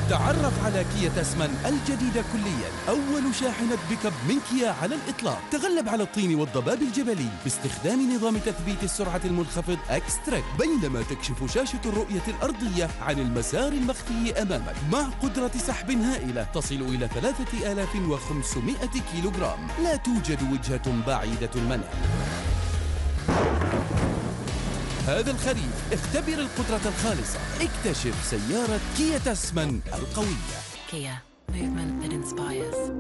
تعرف على كيا تسمان الجديدة كليا، أول شاحنة بيك اب من كيا على الإطلاق. تغلب على الطين والضباب الجبلي باستخدام نظام تثبيت السرعة المنخفض اكستريك، بينما تكشف شاشة الرؤية الأرضية عن المسار المخفي أمامك مع قدرة سحب هائلة تصل إلى 3500 كيلوغرام. لا توجد وجهة بعيدة المنال. هذا الخريف اختبر القدرة الخالصة، اكتشف سيارة كيا تسمان القوية. Kia, movement that inspires.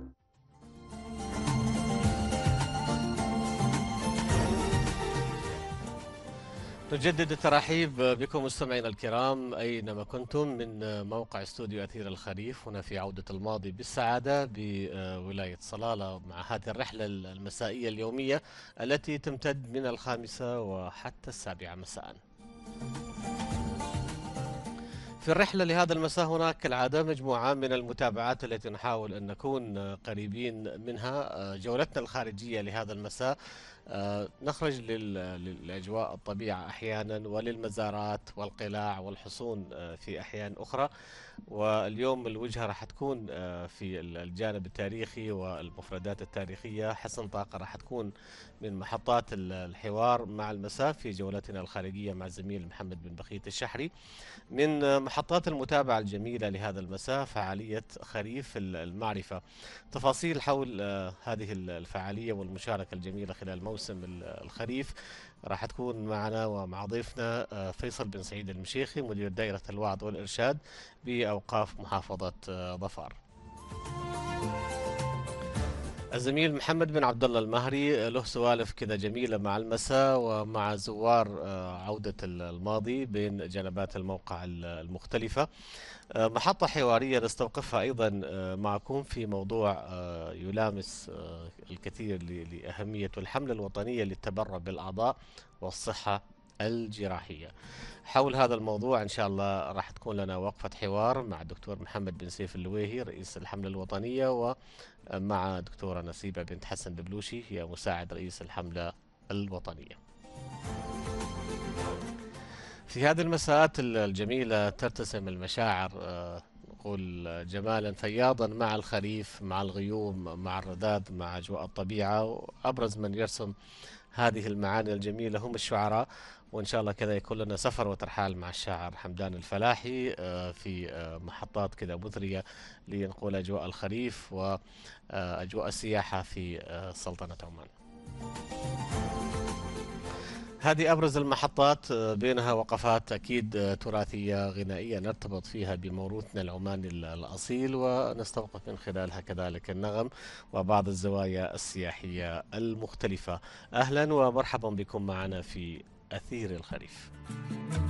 نجدد الترحيب بكم مستمعينا الكرام أينما كنتم من موقع استوديو أثير الخريف هنا في عودة الماضي بالسعادة بولاية صلالة مع هذه الرحلة المسائية اليومية التي تمتد من 5 وحتى 7 مساء. في الرحلة لهذا المساء هناك كالعادة مجموعة من المتابعات التي نحاول أن نكون قريبين منها. جولتنا الخارجية لهذا المساء نخرج للأجواء الطبيعة أحيانا وللمزارات والقلاع والحصون في أحيان أخرى، واليوم الوجهة راح تكون في الجانب التاريخي والمفردات التاريخية. حسن طاقة راح تكون من محطات الحوار مع المساء في جولتنا الخارجية مع الزميل محمد بن بخيت الشحري. من محطات المتابعة الجميلة لهذا المساء فعالية خريف المعرفة. تفاصيل حول هذه الفعالية والمشاركة الجميلة خلال موسم الخريف راح تكون معنا ومع ضيفنا فيصل بن سعيد المشيخي مدير دائرة الوعظ والإرشاد بأوقاف محافظة ظفار. الزميل محمد بن عبد الله المهري له سوالف كذا جميلة مع المساء ومع زوار عودة الماضي بين جنبات الموقع المختلفة. محطة حوارية نستوقفها أيضا معكم في موضوع يلامس الكثير لأهمية الحملة الوطنية للتبرع بالأعضاء والصحة الجراحية. حول هذا الموضوع إن شاء الله راح تكون لنا وقفة حوار مع الدكتور محمد بن سيف اللويهي رئيس الحملة الوطنية ومع دكتورة نسيبة بنت حسن دبلوشي هي مساعد رئيس الحملة الوطنية. في هذه المساءات الجميلة ترتسم المشاعر نقول جمالا فياضا مع الخريف مع الغيوم مع الرذاذ مع أجواء الطبيعة، وأبرز من يرسم هذه المعاني الجميلة هم الشعراء. وإن شاء الله كذا يكون لنا سفر وترحال مع الشاعر حمدان الفلاحي في محطات كذا مثرية لنقول أجواء الخريف وأجواء السياحة في سلطنة عمان. هذه أبرز المحطات، بينها وقفات أكيد تراثية غنائية نرتبط فيها بموروثنا العماني الأصيل ونستوقف من خلالها كذلك النغم وبعض الزوايا السياحية المختلفة. أهلا ومرحبا بكم معنا في أثير الخريف.